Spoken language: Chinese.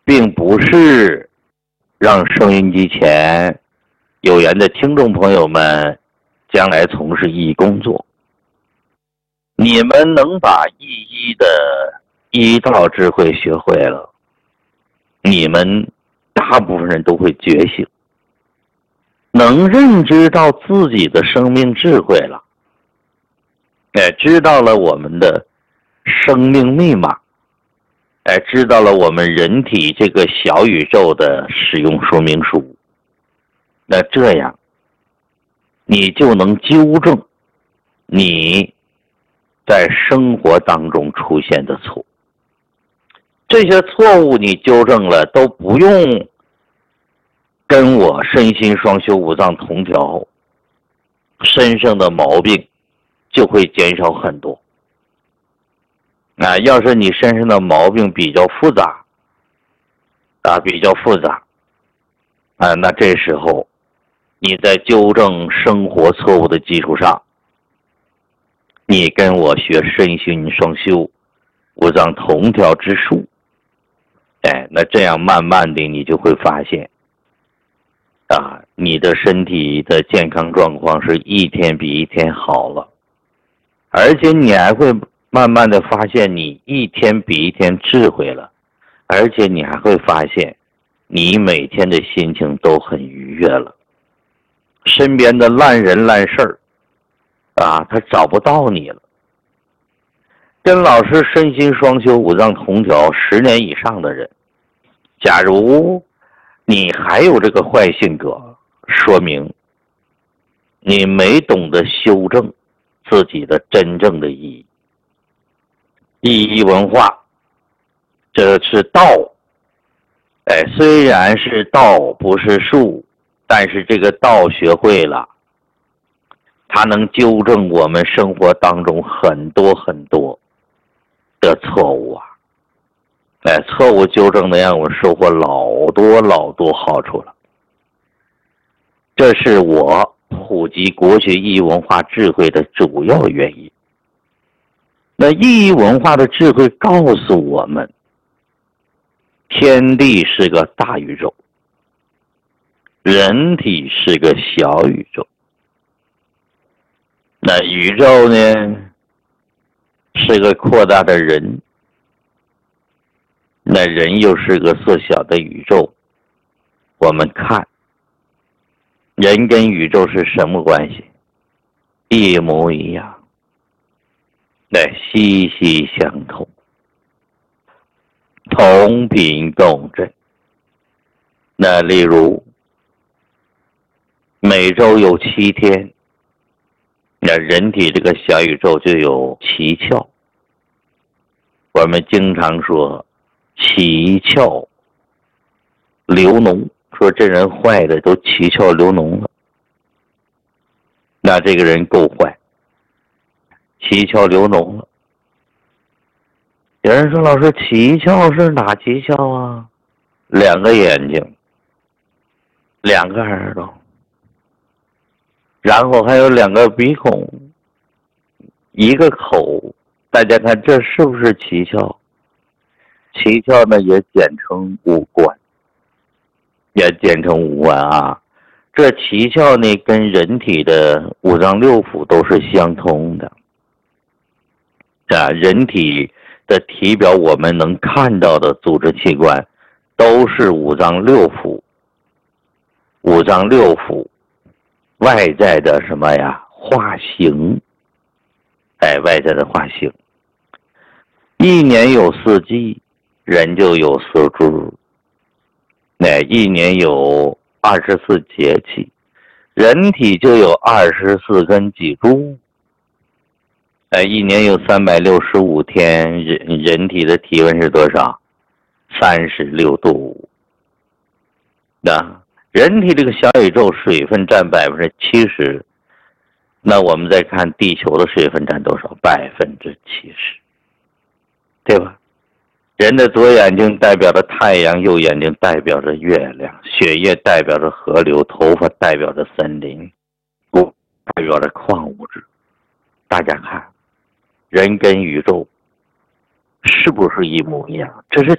并不是让收音机前有缘的听众朋友们将来从事意义工作。你们能把意义的一道智慧学会了，你们大部分人都会觉醒，能认知到自己的生命智慧了，知道了我们的生命密码，知道了我们人体这个小宇宙的使用说明书。那这样你就能纠正你在生活当中出现的错误。这些错误你纠正了，都不用跟我身心双修五脏同调，身上的毛病就会减少很多。要是你身上的毛病比较复杂，那这时候你在纠正生活错误的基础上，你跟我学身心双修五脏同调之术，那这样慢慢的你就会发现你的身体的健康状况是一天比一天好了，而且你还会慢慢的发现你一天比一天智慧了，而且你还会发现你每天的心情都很愉悦了，身边的烂人烂事儿他找不到你了。跟老师身心双修五脏同调10年以上的人，假如你还有这个坏性格，说明你没懂得修正自己的真正的意义。意义文化，这是道，虽然是道不是术，但是这个道学会了，它能纠正我们生活当中很多很多的错误错误纠正的让我收获老多好处了。这是我普及国学意义文化智慧的主要原因。那意义文化的智慧告诉我们，天地是个大宇宙，人体是个小宇宙。那宇宙呢，是个扩大的人，那人又是个缩小的宇宙。我们看人跟宇宙是什么关系？一模一样，息息相通，同频共振。那例如每周有7天，那人体这个小宇宙就有7窍。我们经常说7窍流脓，说这人坏的都7窍流脓了，那这个人够坏，7窍流脓了。有人说，老师7窍是哪7窍啊？2个眼睛，2个耳朵，然后还有2个鼻孔，1个口。大家看这是不是7窍？7窍呢也简称五官，这7窍呢跟人体的五脏六腑都是相通的。人体的体表我们能看到的组织器官都是五脏六腑外在的什么呀？化形，外在的化形。一年有4季，人就有4肢。一年有24节气，人体就有24根脊柱。一年有365天，人体的体温是多少？36度。人体这个小宇宙水分占70%，那我们再看地球的水分占多少？70%，对吧？人的左眼睛代表着太阳，右眼睛代表着月亮，血液代表着河流，头发代表着森林，骨代表着矿物质。大家看，人跟宇宙是不是一模一样？这是